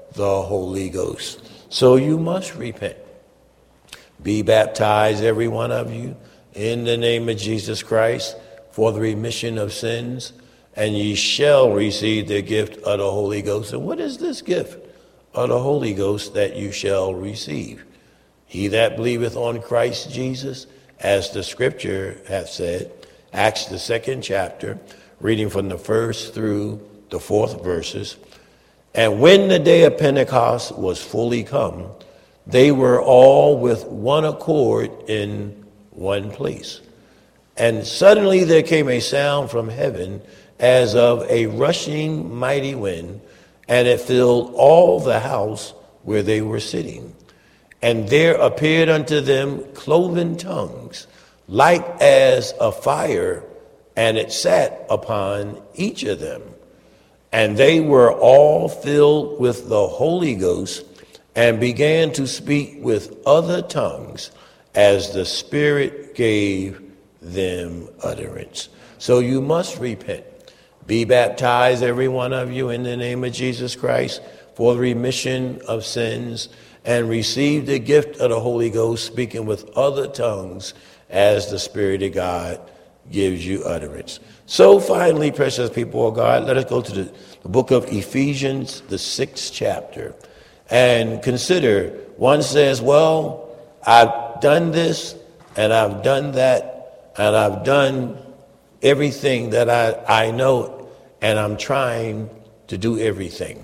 the Holy Ghost. So you must repent. Be baptized, every one of you, in the name of Jesus Christ for the remission of sins, and ye shall receive the gift of the Holy Ghost. And what is this gift of the Holy Ghost that you shall receive? He that believeth on Christ Jesus, as the scripture hath said, Acts the 2nd chapter, reading from the 1st through the 4th verses. And when the day of Pentecost was fully come, they were all with one accord in one place. And suddenly there came a sound from heaven as of a rushing mighty wind, and it filled all the house where they were sitting. And there appeared unto them cloven tongues, like as a fire, and it sat upon each of them. And they were all filled with the Holy Ghost, and began to speak with other tongues as the Spirit gave them utterance. So you must repent. Be baptized, every one of you, in the name of Jesus Christ for the remission of sins, and receive the gift of the Holy Ghost, speaking with other tongues as the Spirit of God gives you utterance. So finally, precious people of God, let us go to the book of Ephesians, the 6th chapter, and consider. One says, well, I've done this and I've done that and I've done everything that I know, and I'm trying to do everything.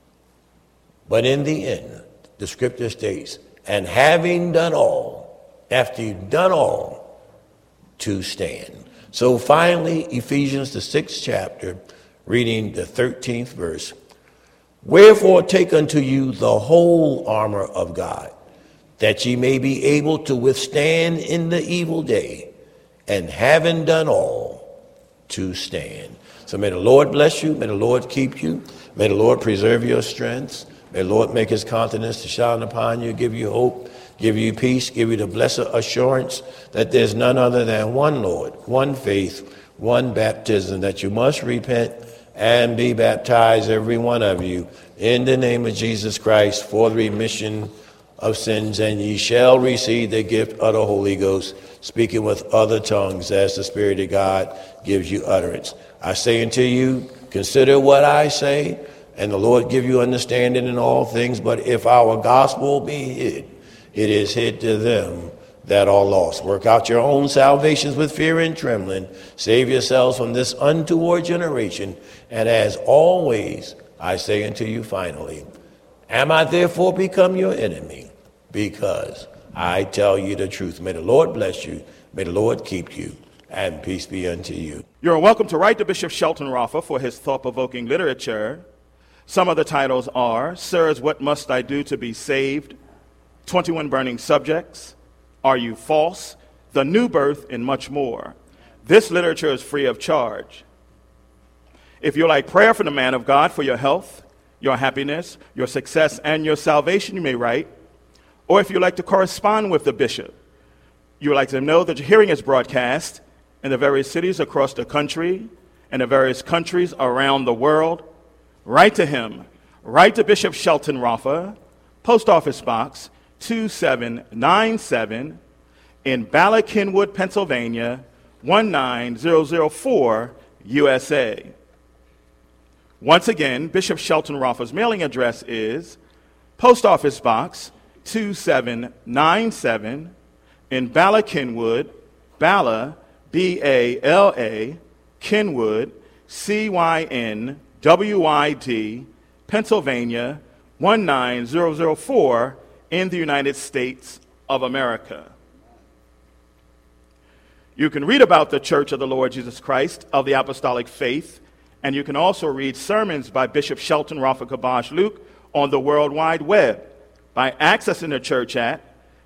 But in the end, the scripture states, and having done all, after you've done all, to stand. So finally, Ephesians, the 6th chapter, reading the 13th verse. Wherefore take unto you the whole armor of God, that ye may be able to withstand in the evil day, and having done all, to stand. So may the Lord bless you. May the Lord keep you. May the Lord preserve your strength. May the Lord make his countenance to shine upon you, give you hope, give you peace, give you the blessed assurance that there's none other than one Lord, one faith, one baptism, that you must repent and be baptized, every one of you, in the name of Jesus Christ for the remission of sins, and ye shall receive the gift of the Holy Ghost, speaking with other tongues as the Spirit of God gives you utterance. I say unto you, consider what I say, and the Lord give you understanding in all things. But if our gospel be hid, it is hid to them that are lost. Work out your own salvations with fear and trembling. Save yourselves from this untoward generation. And as always, I say unto you finally, am I therefore become your enemy? Because I tell you the truth. May the Lord bless you. May the Lord keep you. And peace be unto you. You're welcome to write to Bishop Shelton Roffer for his thought-provoking literature. Some of the titles are, Sirs, What Must I Do to Be Saved? 21 Burning Subjects, Are You False? The New Birth, and much more. This literature is free of charge. If you like prayer from the man of God for your health, your happiness, your success, and your salvation, you may write. Or if you like to correspond with the bishop, you would like to know that your hearing is broadcast in the various cities across the country and the various countries around the world, write to him. Write to Bishop Shelton Roffer, Post Office Box 2797 in Bala Kenwood, Pennsylvania, 19004, USA. Once again, Bishop Shelton Roffer's mailing address is Post Office Box 2797 in Bala Kenwood, Bala, B-A-L-A, Kenwood, C-Y-N-W-I-D, Pennsylvania, 19004 in the United States of America. You can read about the Church of the Lord Jesus Christ of the Apostolic Faith, and you can also read sermons by Bishop Shelton Roffer Kabash Luke on the World Wide Web by accessing the church at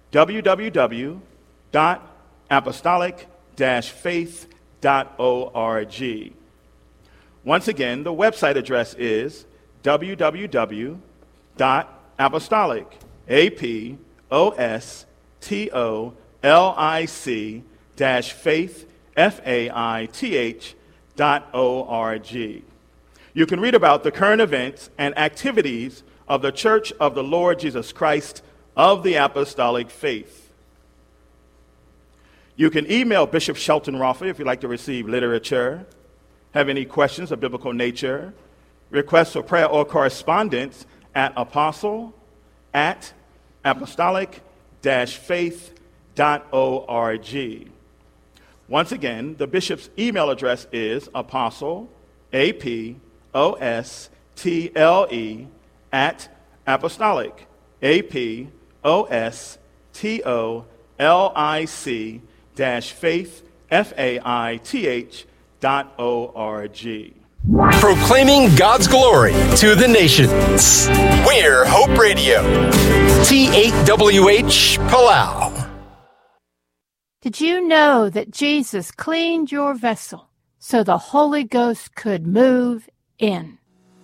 www.apostolic-faith.org. Once again, the website address is www.apostolic-faith.org. You can read about the current events and activities of the Church of the Lord Jesus Christ of the Apostolic Faith. You can email Bishop Shelton Roffer if you'd like to receive literature, have any questions of biblical nature, requests for prayer or correspondence at apostle@apostolic-faith.org. Once again, the bishop's email address is apostle, APOSTLE, at apostolic, APOSTOLIC-faith, FAITH.org. Proclaiming God's glory to the nations. We're Hope Radio. T8WH Palau. Did you know that Jesus cleaned your vessel so the Holy Ghost could move in?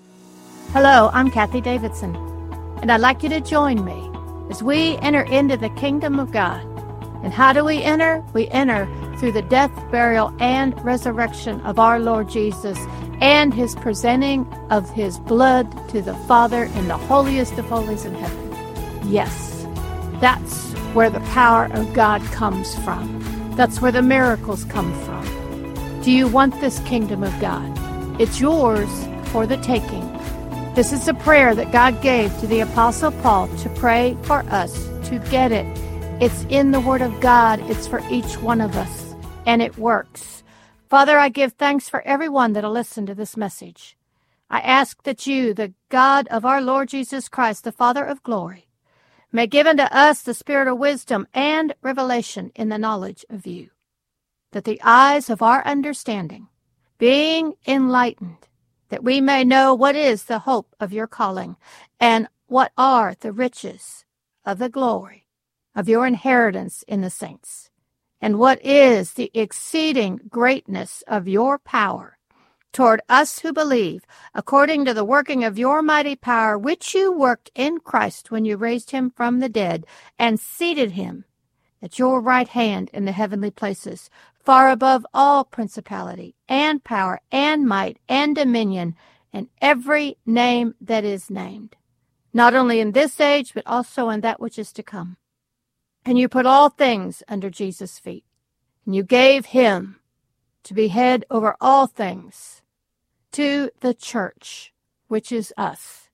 Hello, I'm Kathy Davidson, and I'd like you to join me as we enter into the kingdom of God. And how do we enter? We enter through the death, burial, and resurrection of our Lord Jesus and his presenting of his blood to the Father in the holiest of holies in heaven. Yes, that's where the power of God comes from. That's where the miracles come from. Do you want this kingdom of God? It's yours for the taking. This is a prayer that God gave to the Apostle Paul to pray for us to get it. It's in the Word of God. It's for each one of us, and it works. Father, I give thanks for everyone that'll listen to this message. I ask that you, the God of our Lord Jesus Christ, the Father of glory, may give unto us the spirit of wisdom and revelation in the knowledge of you, that the eyes of our understanding, being enlightened, that we may know what is the hope of your calling, and what are the riches of the glory of your inheritance in the saints, and what is the exceeding greatness of your power toward us who believe, according to the working of your mighty power, which you worked in Christ when you raised him from the dead and seated him at your right hand in the heavenly places, far above all principality and power and might and dominion and every name that is named, not only in this age, but also in that which is to come. And you put all things under Jesus' feet, and you gave him to be head over all things to the church, which is us,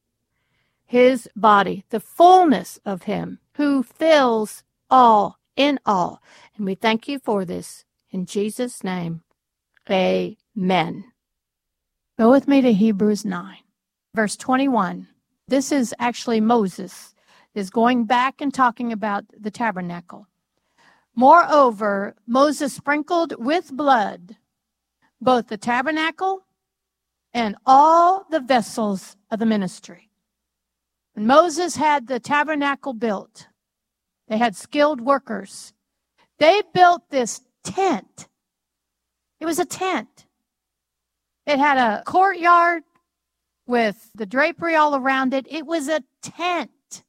his body, the fullness of him who fills all in all. And we thank you for this in Jesus' name. Amen. Go with me to Hebrews 9, verse 21. This is actually Moses is going back and talking about the tabernacle. Moreover, Moses sprinkled with blood both the tabernacle and all the vessels of the ministry. When Moses had the tabernacle built, they had skilled workers. They built this tent. It was a tent. It had a courtyard with the drapery all around it. It was a tent.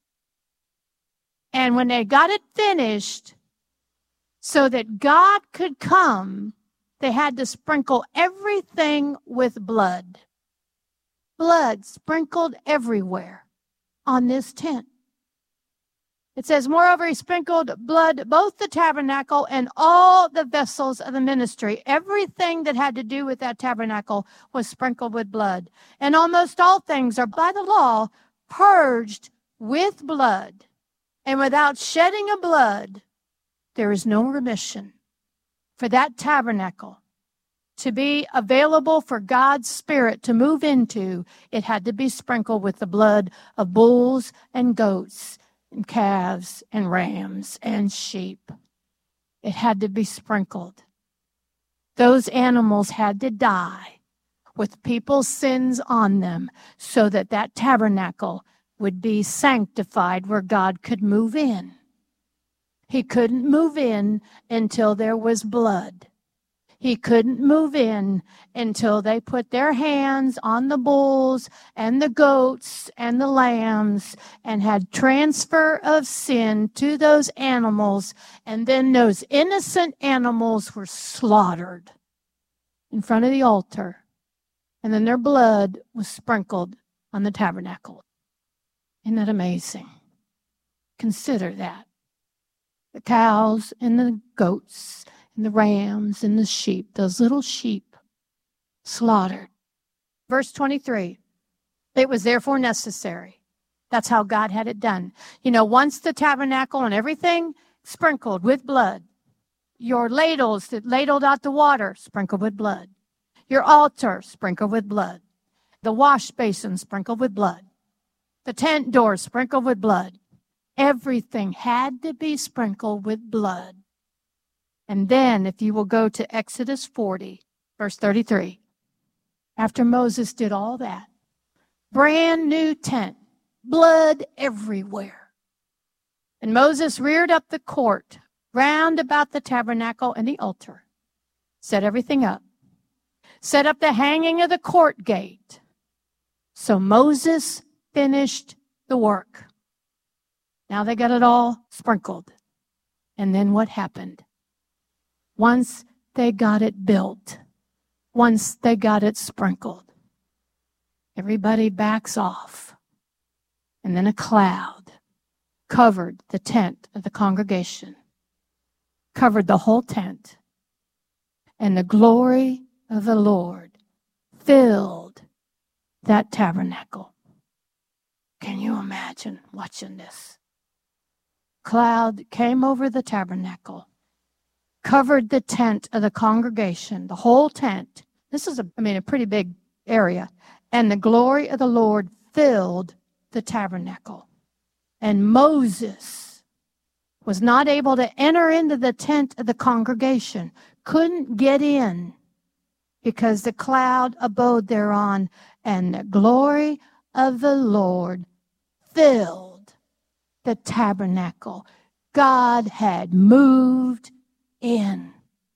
And when they got it finished, so that God could come, they had to sprinkle everything with blood. Blood sprinkled everywhere on this tent. It says, moreover, he sprinkled blood, both the tabernacle and all the vessels of the ministry. Everything that had to do with that tabernacle was sprinkled with blood. And almost all things are by the law purged with blood. And without shedding of blood, there is no remission. For that tabernacle to be available for God's Spirit to move into, it had to be sprinkled with the blood of bulls and goats and calves and rams and sheep. It had to be sprinkled. Those animals had to die with people's sins on them so that that tabernacle would be sanctified where God could move in. He couldn't move in until there was blood. He couldn't move in until they put their hands on the bulls and the goats and the lambs and had transfer of sin to those animals. And then those innocent animals were slaughtered in front of the altar. And then their blood was sprinkled on the tabernacle. Isn't that amazing? Consider that. The cows and the goats and the rams and the sheep, those little sheep slaughtered. Verse 23, it was therefore necessary. That's how God had it done. You know, once the tabernacle and everything sprinkled with blood, your ladles that ladled out the water, sprinkled with blood. Your altar, sprinkled with blood. The wash basin, sprinkled with blood. The tent door, sprinkled with blood. Everything had to be sprinkled with blood. And then, if you will go to Exodus 40, verse 33, after Moses did all that, brand new tent, blood everywhere. And Moses reared up the court round about the tabernacle and the altar, set everything up, set up the hanging of the court gate. So Moses finished the work. Now they got it all sprinkled. And then what happened? Once they got it built, once they got it sprinkled, everybody backs off. And then a cloud covered the tent of the congregation, covered the whole tent. And the glory of the Lord filled that tabernacle. Can you imagine watching this? Cloud came over the tabernacle, covered the tent of the congregation, the whole tent. This is a pretty big area. And the glory of the Lord filled the tabernacle. And Moses was not able to enter into the tent of the congregation, couldn't get in because the cloud abode thereon, and the glory of the Lord filled the tabernacle. God had moved in.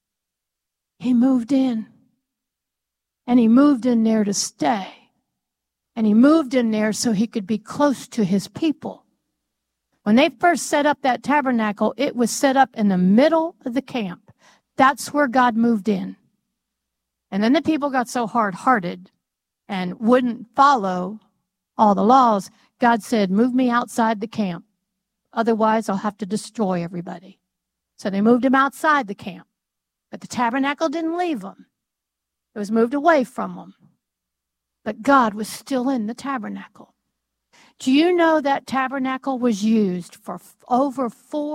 He moved in. And he moved in there to stay. And he moved in there so he could be close to his people. When they first set up that tabernacle, it was set up in the middle of the camp. That's where God moved in. And then the people got so hard-hearted and wouldn't follow all the laws. God said, move me outside the camp. Otherwise, I'll have to destroy everybody. So they moved him outside the camp. But the tabernacle didn't leave them. It was moved away from them. But God was still in the tabernacle. Do you know that tabernacle was used for over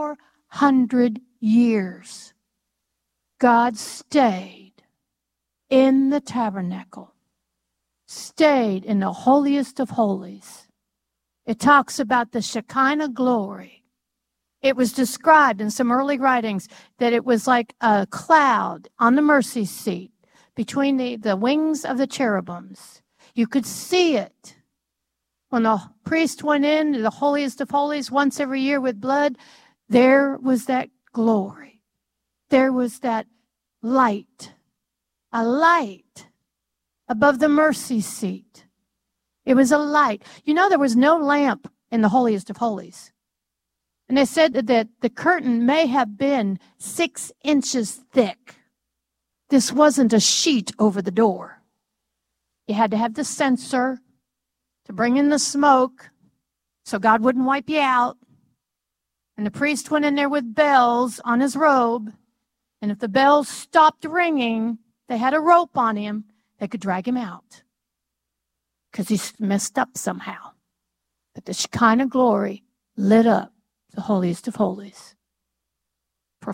400 years? God stayed in the tabernacle, stayed in the holiest of holies. It talks about the Shekinah glory. It was described in some early writings that it was like a cloud on the mercy seat between the wings of the cherubims. You could see it. When the priest went in to the holiest of holies once every year with blood, there was that glory. There was that light, a light above the mercy seat. It was a light. You know, there was no lamp in the holiest of holies. And they said that the curtain may have been 6 inches thick. This wasn't a sheet over the door. You had to have the censer to bring in the smoke so God wouldn't wipe you out. And the priest went in there with bells on his robe. And if the bells stopped ringing, they had a rope on him. They could drag him out because he messed up somehow. But the Shekinah glory lit up the holiest of holies for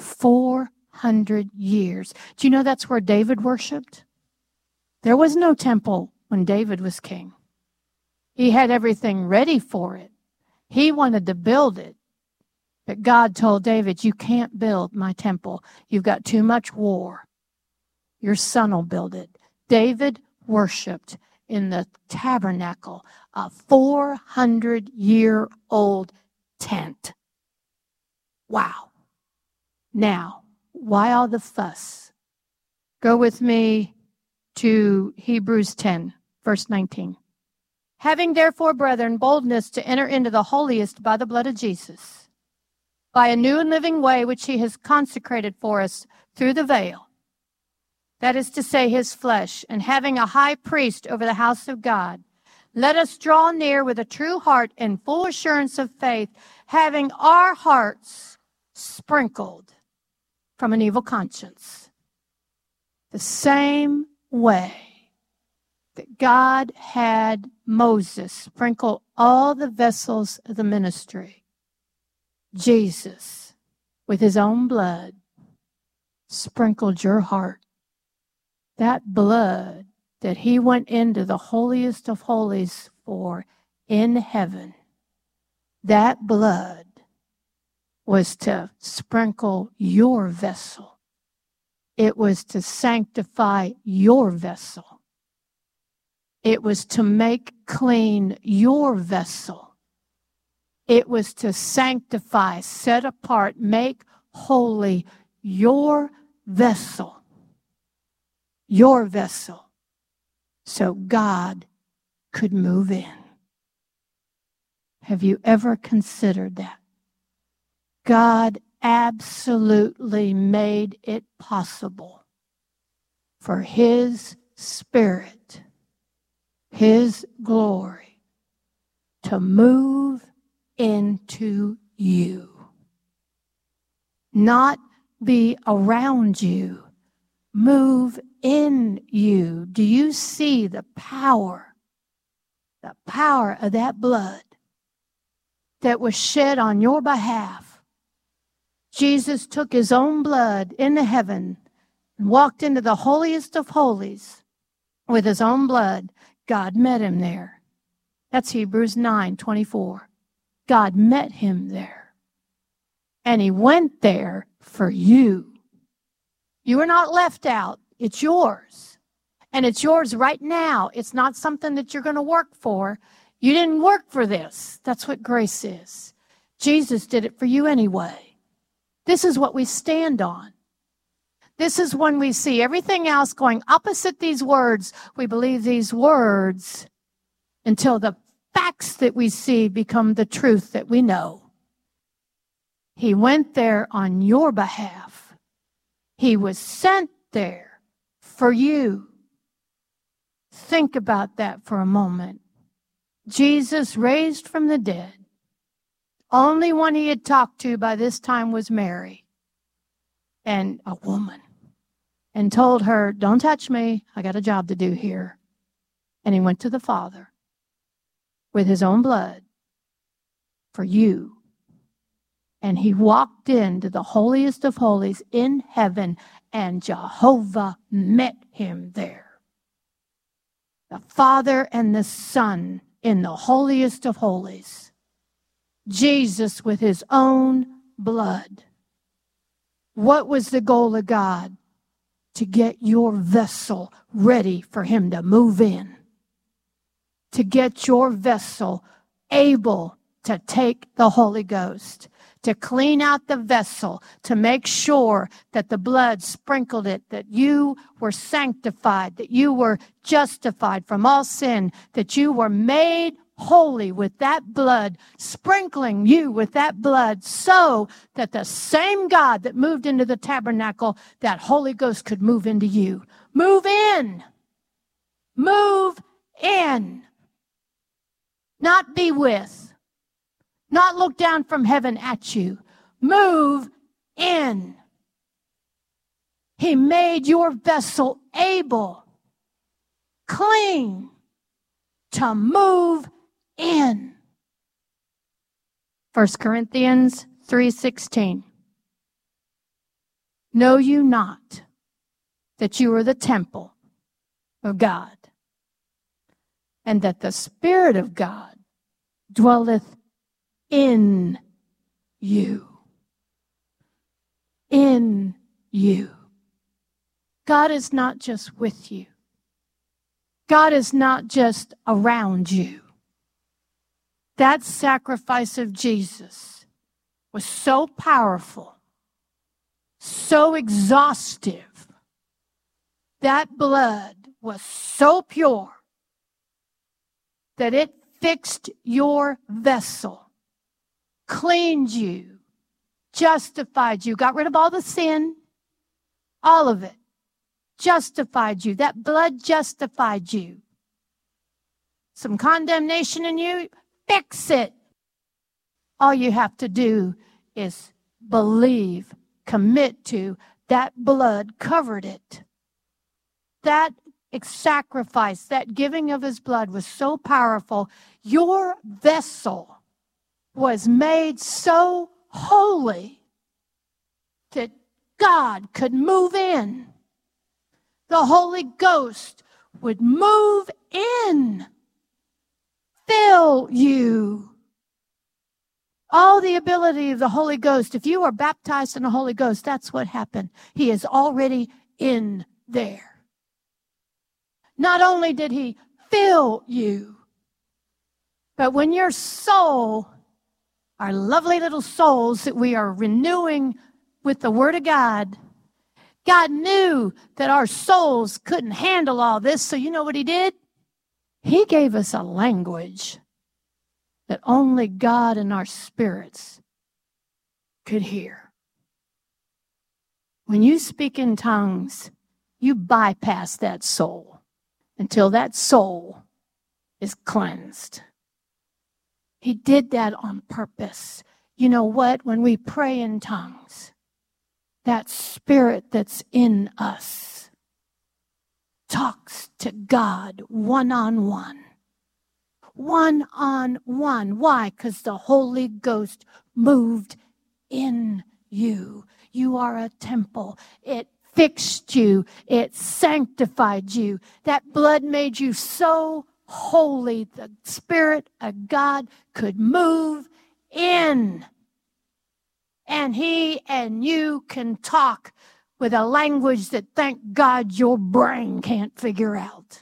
400 years. Do you know that's where David worshiped? There was no temple when David was king. He had everything ready for it. He wanted to build it. But God told David, you can't build my temple. You've got too much war. Your son will build it. David worshiped in the tabernacle, a 400-year-old tent. Wow. Now, why all the fuss? Go with me to Hebrews 10, verse 19. Having therefore, brethren, boldness to enter into the holiest by the blood of Jesus, by a new and living way which he has consecrated for us through the veil, that is to say, his flesh, and having a high priest over the house of God, Let us draw near with a true heart and full assurance of faith, having our hearts sprinkled from an evil conscience. The same way that God had Moses sprinkle all the vessels of the ministry, Jesus, with his own blood, sprinkled your heart. That blood that he went into the holiest of holies for in heaven, that blood was to sprinkle your vessel. It was to sanctify your vessel. It was to make clean your vessel. It was to sanctify, set apart, make holy your vessel. Your vessel. So God could move in. Have you ever considered that? God absolutely made it possible for his Spirit, his glory, to move into you. Not be around you. Move in you. Do you see the power of that blood that was shed on your behalf? Jesus took his own blood into heaven and walked into the holiest of holies with his own blood. God met him there. That's Hebrews 9:24. God met him there. And he went there for you. You were not left out. It's yours. And it's yours right now. It's not something that you're going to work for. You didn't work for this. That's what grace is. Jesus did it for you anyway. This is what we stand on. This is when we see everything else going opposite these words. We believe these words until the facts that we see become the truth that we know. He went there on your behalf. He was sent there for you. Think about that for a moment. Jesus raised from the dead. Only one he had talked to by this time was Mary, and a woman, and told her, don't touch me. I got a job to do here. And he went to the Father with his own blood for you. And he walked into the holiest of holies in heaven, and Jehovah met him there. The Father and the Son in the holiest of holies. Jesus with his own blood. What was the goal of God? To get your vessel ready for him to move in. To get your vessel able to take the Holy Ghost. To clean out the vessel, to make sure that the blood sprinkled it, that you were sanctified, that you were justified from all sin, that you were made holy with that blood, sprinkling you with that blood, so that the same God that moved into the tabernacle, that Holy Ghost could move into you. Move in. Move in. Not be with. Not look down from heaven at you. Move in. He made your vessel able, clean, to move in. 1 Corinthians 3:16. Know you not that you are the temple of God, and that the Spirit of God dwelleth in you. In you. God is not just with you. God is not just around you. That sacrifice of Jesus was so powerful, so exhaustive. That blood was so pure that it fixed your vessel, cleaned you, justified you, got rid of all the sin, all of it, justified you. That blood justified you. some condemnation in you, fix it. All you have to do is believe, commit to, that blood covered it. That sacrifice, that giving of his blood was so powerful. Your vessel was made so holy that God could move in. The Holy Ghost would move in, fill you. All the ability of the Holy Ghost. If you are baptized in the Holy Ghost, that's what happened. He is already in there. Not only did he fill you, but when your soul, our lovely little souls that we are renewing with the Word of God, God knew that our souls couldn't handle all this, so you know what he did? He gave us a language that only God and our spirits could hear. When you speak in tongues, you bypass that soul until that soul is cleansed. He did that on purpose. You know what? When we pray in tongues, that spirit that's in us talks to God one-on-one. One-on-one. Why? Because the Holy Ghost moved in you. You are a temple. It fixed you. It sanctified you. That blood made you so holy. The Spirit of God could move in. And he and you can talk with a language that, thank God, your brain can't figure out.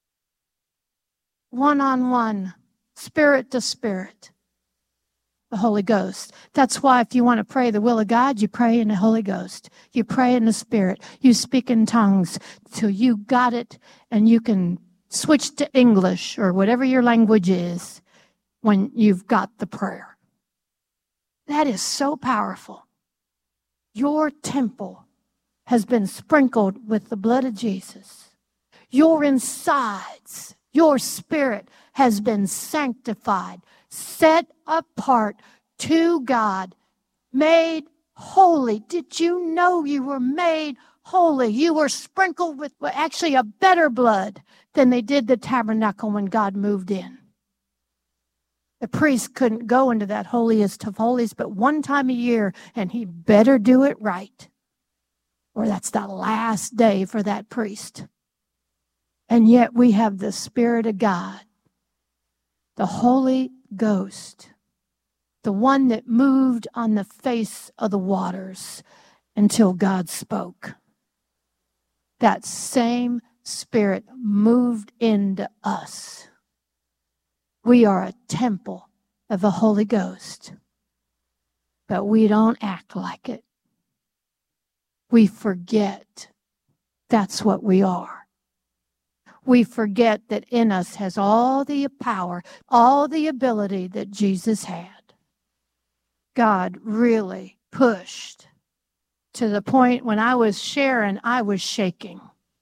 One-on-one, spirit to spirit, the Holy Ghost. That's why if you want to pray the will of God, you pray in the Holy Ghost. You pray in the Spirit. You speak in tongues till you got it, and you can switch to English or whatever your language is when you've got the prayer. That is so powerful. Your temple has been sprinkled with the blood of Jesus. Your insides, your spirit has been sanctified, set apart to God, made holy. Did you know you were made holy? You were sprinkled with actually a better blood than they did the tabernacle when God moved in. The priest couldn't go into that holiest of holies but one time a year, and he better do it right, or that's the last day for that priest. And yet we have the Spirit of God, the Holy Ghost, the one that moved on the face of the waters until God spoke. That same Spirit moved into us. We are a temple of the Holy Ghost, but we don't act like it. We forget that's what we are. We forget that in us has all the power, all the ability that Jesus had. God really pushed to the point when I was sharing, I was shaking.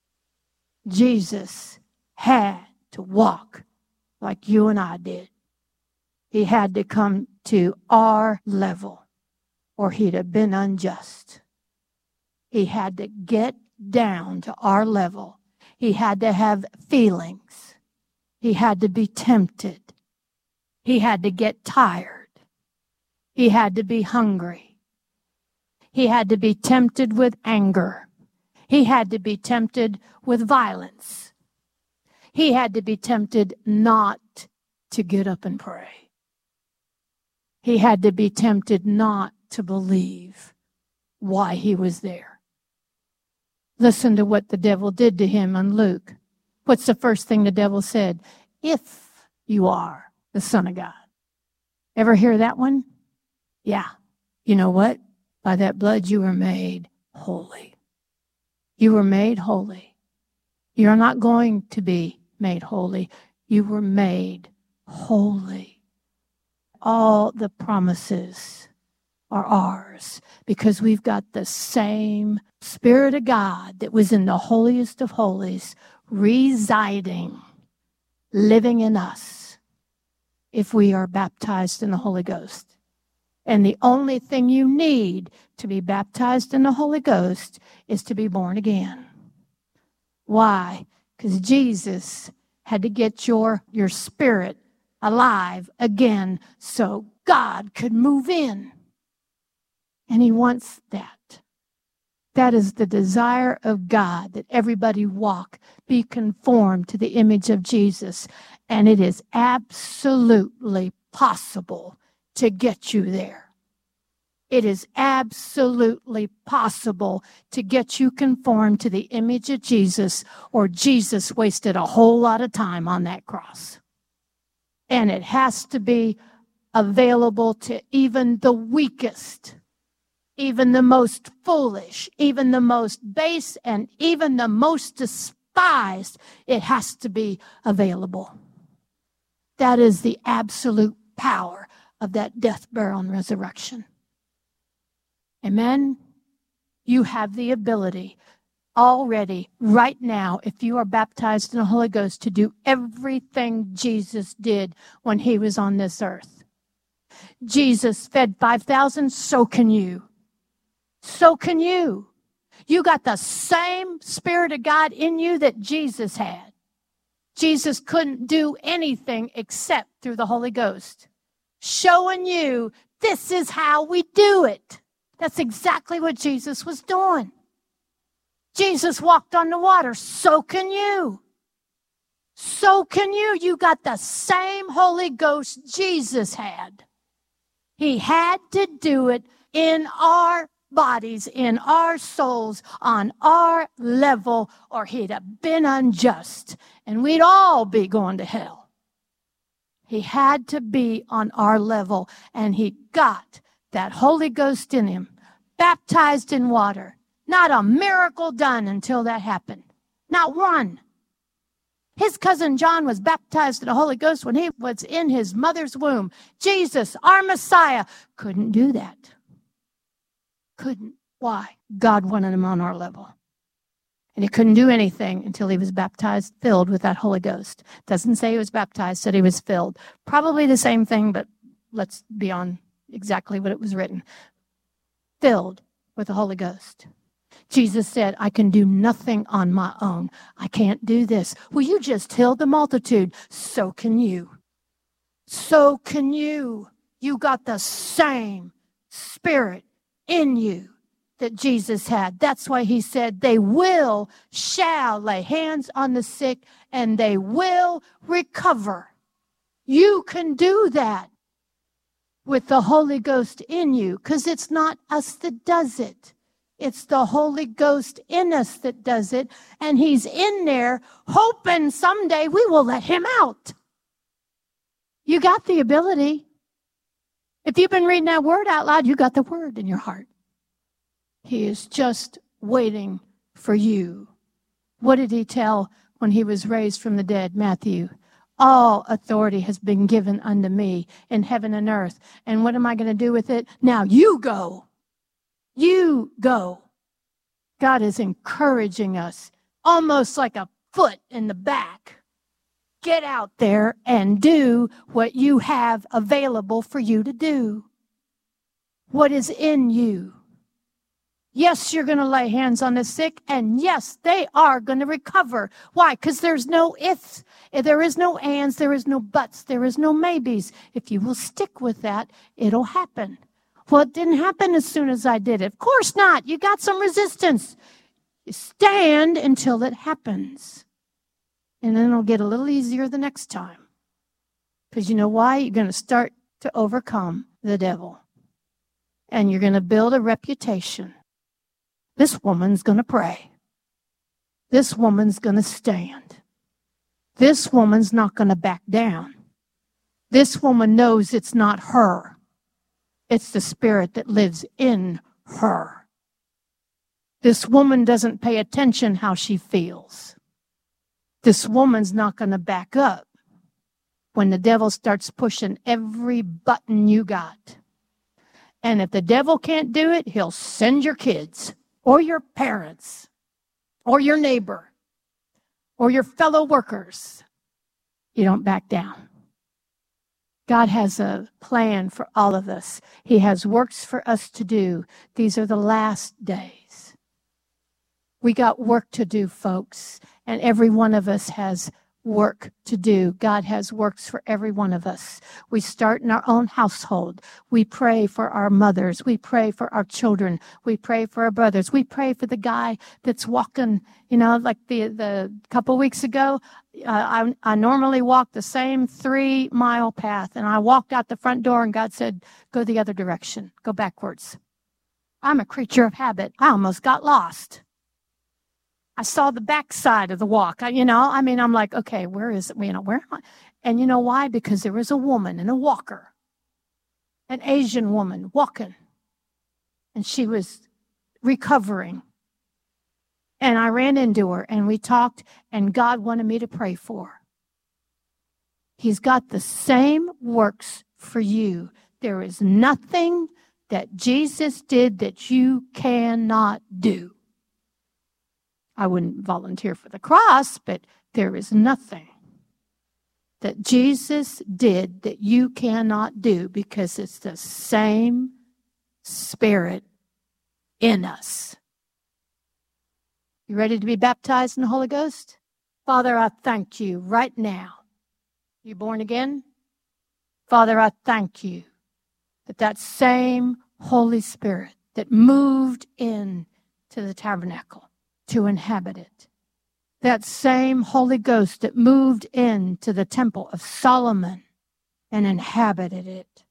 Jesus had to walk like you and I did. He had to come to our level or he'd have been unjust. He had to get down to our level. He had to have feelings. He had to be tempted. He had to get tired. He had to be hungry. He had to be tempted with anger. He had to be tempted with violence. He had to be tempted not to get up and pray. He had to be tempted not to believe why he was there. Listen to what the devil did to him in Luke. What's the first thing the devil said? If you are the Son of God. Ever hear that one? Yeah. You know what? By that blood you were made holy. You were made holy. You're not going to be made holy. You were made holy. All the promises are ours because we've got the same Spirit of God that was in the holiest of holies residing living in us if we are baptized in the Holy Ghost. And the only thing you need to be baptized in the Holy Ghost is to be born again. Why? Because Jesus had to get your spirit alive again so God could move in. And he wants that. That is the desire of God, that everybody be conformed to the image of Jesus. And it is absolutely possible to get you there. It is absolutely possible to get you conformed to the image of Jesus, or Jesus wasted a whole lot of time on that cross. And it has to be available to even the weakest, even the most foolish, even the most base, and even the most despised. It has to be available. That is the absolute power of that death, burial, and resurrection. Amen? You have the ability already, right now, if you are baptized in the Holy Ghost, to do everything Jesus did when he was on this earth. Jesus fed 5,000, so can you. So can you. You got the same Spirit of God in you that Jesus had. Jesus couldn't do anything except through the Holy Ghost, showing you this is how we do it. That's exactly what Jesus was doing. Jesus walked on the water. So can you. So can you. You got the same Holy Ghost Jesus had. He had to do it in our bodies, in our souls, on our level, or he'd have been unjust, and we'd all be going to hell. He had to be on our level, and he got that Holy Ghost in him, baptized in water. Not a miracle done until that happened. Not one. His cousin John was baptized in the Holy Ghost when he was in his mother's womb. Jesus, our Messiah, couldn't do that. Couldn't. Why? God wanted him on our level. And he couldn't do anything until he was baptized, filled with that Holy Ghost. Doesn't say he was baptized, said he was filled. Probably the same thing, but let's be on exactly what it was written. Filled with the Holy Ghost. Jesus said, I can do nothing on my own. I can't do this. Well, you just healed the multitude. So can you. So can you. You got the same Spirit in you that Jesus had. That's why he said they shall lay hands on the sick and they will recover. You can do that with the Holy Ghost in you, because it's not us that does it. It's the Holy Ghost in us that does it, and he's in there hoping someday we will let him out. You got the ability. If you've been reading that word out loud, you got the word in your heart. He is just waiting for you. What did he tell when he was raised from the dead? Matthew, all authority has been given unto me in heaven and earth. And what am I going to do with it? Now you go. You go. God is encouraging us, almost like a foot in the back. Get out there and do what you have available for you to do. What is in you? Yes, you're going to lay hands on the sick, and yes, they are going to recover. Why? Because there's no ifs, there is no ands, there is no buts, there is no maybes. If you will stick with that, it'll happen. Well, it didn't happen as soon as I did it. Of course not. You got some resistance. You stand until it happens. And then it'll get a little easier the next time. Because you know why? You're going to start to overcome the devil. And you're going to build a reputation. This woman's going to pray. This woman's going to stand. This woman's not going to back down. This woman knows it's not her. It's the Spirit that lives in her. This woman doesn't pay attention how she feels. This woman's not going to back up when the devil starts pushing every button you got. And if the devil can't do it, he'll send your kids or your parents or your neighbor or your fellow workers. You don't back down. God has a plan for all of us. He has works for us to do. These are the last days. We got work to do, folks, and every one of us has work to do. God has works for every one of us. We start in our own household. We pray for our mothers. We pray for our children. We pray for our brothers. We pray for the guy that's walking, like the couple weeks ago. I normally walk the same 3-mile path, and I walked out the front door, and God said, go the other direction, go backwards. I'm a creature of habit. I almost got lost. I saw the backside of the walk. I'm like, okay, where is it? Where am I? And you know why? Because there was a woman in a walker, an Asian woman walking, and she was recovering. And I ran into her, and we talked, and God wanted me to pray for her. He's got the same works for you. There is nothing that Jesus did that you cannot do. I wouldn't volunteer for the cross, but there is nothing that Jesus did that you cannot do, because it's the same Spirit in us. You ready to be baptized in the Holy Ghost? Father, I thank you right now. You born again? Father, I thank you that same Holy Spirit that moved in to the tabernacle to inhabit it, that same Holy Ghost that moved into the temple of Solomon and inhabited it.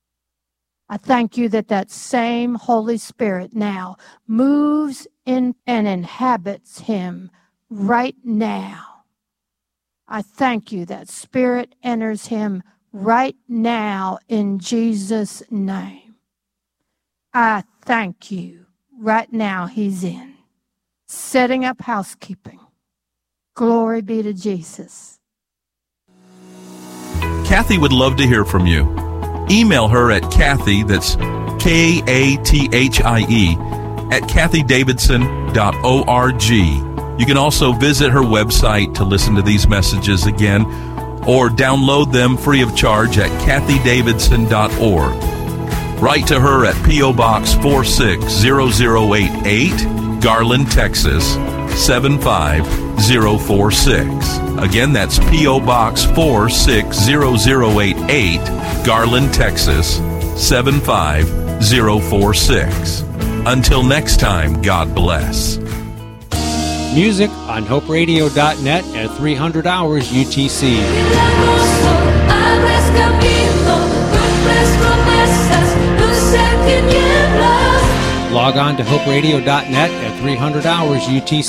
I thank you that same Holy Spirit now moves in and inhabits him right now. I thank you that Spirit enters him right now in Jesus' name. I thank you right now he's in. Setting up housekeeping. Glory be to Jesus. Kathy would love to hear from you. Email her at Kathy, that's Kathie, at kathydavidson.org. You can also visit her website to listen to these messages again, or download them free of charge at kathydavidson.org. Write to her at P.O. Box 460088, Garland, Texas 75046. Again, that's P.O. Box 460088, Garland, Texas 75046. Until next time, God bless. Music on HopeRadio.net at 300 hours UTC. Log on to HopeRadio.net at 300 hours UTC.